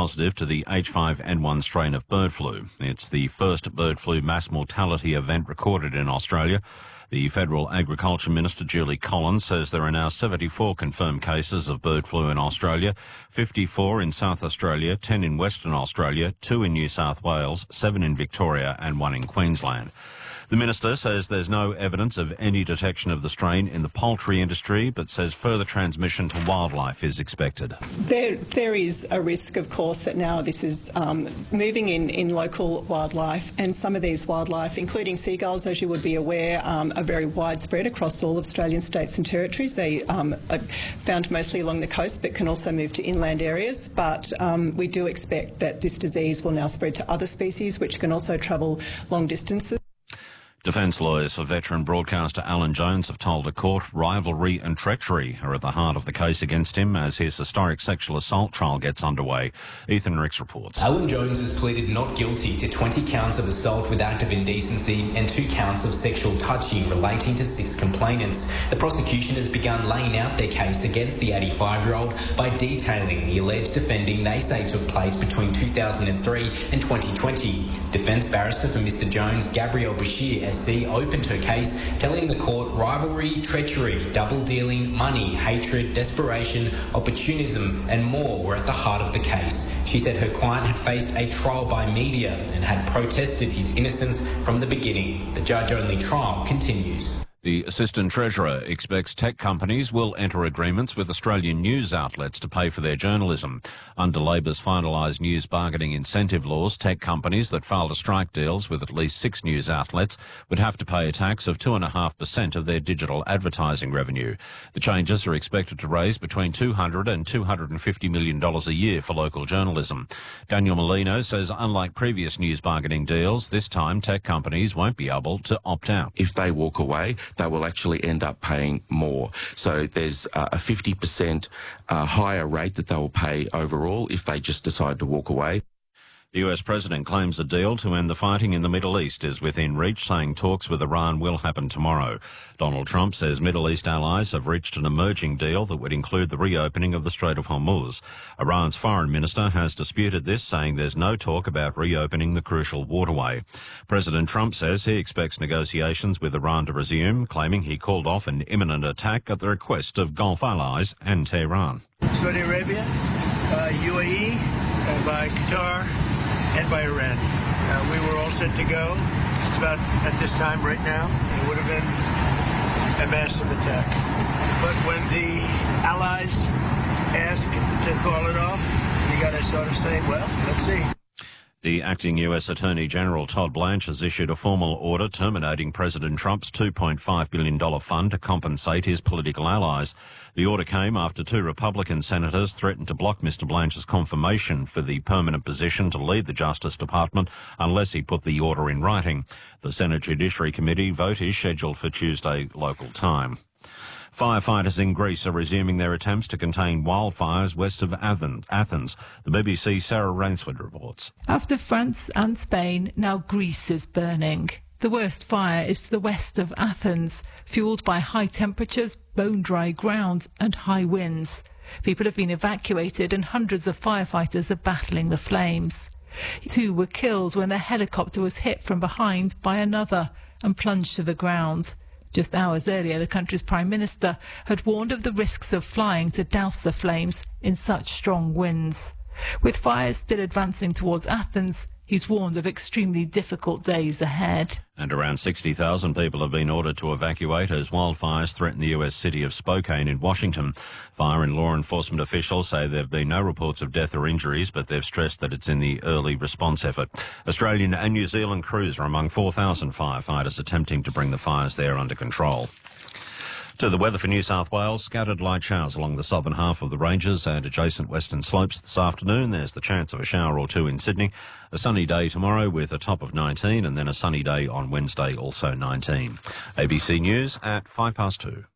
positive to the H5N1 strain of bird flu. It's the first bird flu mass mortality event recorded in Australia. The Federal Agriculture Minister, Julie Collins, says there are now 74 confirmed cases of bird flu in Australia, 54 in South Australia, 10 in Western Australia, 2 in New South Wales, 7 in Victoria and 1 in Queensland. The minister says there's no evidence of any detection of the strain in the poultry industry, but says further transmission to wildlife is expected. There is a risk, of course, that now this is moving in local wildlife, and some of these wildlife, including seagulls, as you would be aware, are very widespread across all Australian states and territories. They are found mostly along the coast, but can also move to inland areas. But we do expect that this disease will now spread to other species, which can also travel long distances. Defence lawyers for veteran broadcaster Alan Jones have told a court rivalry and treachery are at the heart of the case against him as his historic sexual assault trial gets underway. Ethan Ricks reports. Alan Jones has pleaded not guilty to 20 counts of assault with act of indecency and 2 counts of sexual touching relating to 6 complainants. The prosecution has begun laying out their case against the 85-year-old by detailing the alleged offending they say took place between 2003 and 2020. Defence barrister for Mr Jones, Gabrielle Bashir, SC, opened her case, telling the court rivalry, treachery, double-dealing, money, hatred, desperation, opportunism and more were at the heart of the case. She said her client had faced a trial by media and had protested his innocence from the beginning. The judge-only trial continues. The Assistant Treasurer expects tech companies will enter agreements with Australian news outlets to pay for their journalism. Under Labor's finalised news bargaining incentive laws, tech companies that fail to strike deals with at least 6 news outlets would have to pay a tax of 2.5% of their digital advertising revenue. The changes are expected to raise between $200 and $250 million a year for local journalism. Daniel Molino says unlike previous news bargaining deals, this time tech companies won't be able to opt out. If they walk away, they will actually end up paying more. So there's a 50% higher rate that they will pay overall if they just decide to walk away. The US President claims a deal to end the fighting in the Middle East is within reach, saying talks with Iran will happen tomorrow. Donald Trump says Middle East allies have reached an emerging deal that would include the reopening of the Strait of Hormuz. Iran's foreign minister has disputed this, saying there's no talk about reopening the crucial waterway. President Trump says he expects negotiations with Iran to resume, claiming he called off an imminent attack at the request of Gulf allies and Tehran. Saudi Arabia, UAE, by Qatar, and by Iran. We were all set to go. Just about at this time right now, it would have been a massive attack. But when the allies ask to call it off, you got to sort of say, well, let's see. The acting US Attorney General Todd Blanche has issued a formal order terminating President Trump's $2.5 billion fund to compensate his political allies. The order came after 2 Republican senators threatened to block Mr. Blanche's confirmation for the permanent position to lead the Justice Department unless he put the order in writing. The Senate Judiciary Committee vote is scheduled for Tuesday local time. Firefighters in Greece are resuming their attempts to contain wildfires west of Athens. The BBC's Sarah Rainsford reports. After France and Spain, now Greece is burning. The worst fire is to the west of Athens, fuelled by high temperatures, bone-dry ground and high winds. People have been evacuated and hundreds of firefighters are battling the flames. 2 were killed when their helicopter was hit from behind by another and plunged to the ground. Just hours earlier, the country's Prime Minister had warned of the risks of flying to douse the flames in such strong winds. With fires still advancing towards Athens, he's warned of extremely difficult days ahead. And around 60,000 people have been ordered to evacuate as wildfires threaten the US city of Spokane in Washington. Fire and law enforcement officials say there have been no reports of death or injuries, but they've stressed that it's in the early response effort. Australian and New Zealand crews are among 4,000 firefighters attempting to bring the fires there under control. To the weather for New South Wales, scattered light showers along the southern half of the ranges and adjacent western slopes this afternoon. There's the chance of a shower or 2 in Sydney. A sunny day tomorrow with a top of 19 and then a sunny day on Wednesday, also 19. ABC News at 2:05.